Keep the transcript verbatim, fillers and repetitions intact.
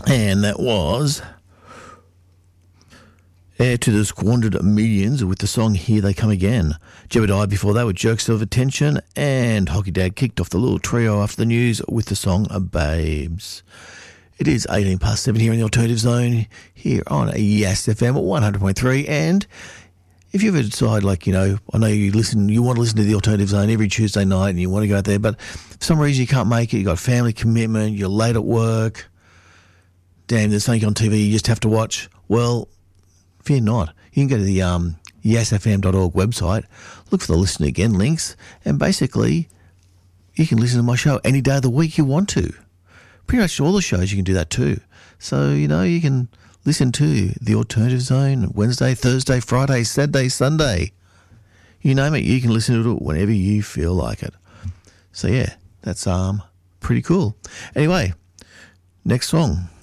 And that was Heir to the Squandered Millions with the song Here They Come Again. Jebediah before that with Jerks of Attention, and Hockey Dad kicked off the little trio after the news with the song Babes. It is eighteen past seven here in the Alternative Zone here on Yes F M at one hundred point three. And if you ever decide, like, you know, I know you listen, you want to listen to the Alternative Zone every Tuesday night and you want to go out there, but for some reason you can't make it, you've got family commitment, you're late at work, damn, there's something on T V you just have to watch. Well, fear not. You can go to the um, yes f m dot org website, look for the Listen Again links, and basically you can listen to my show any day of the week you want to. Pretty much all the shows you can do that too. So, you know, you can listen to the Alternative Zone Wednesday, Thursday, Friday, Saturday, Sunday. You name it, you can listen to it whenever you feel like it. So, yeah, that's um pretty cool. Anyway, next song.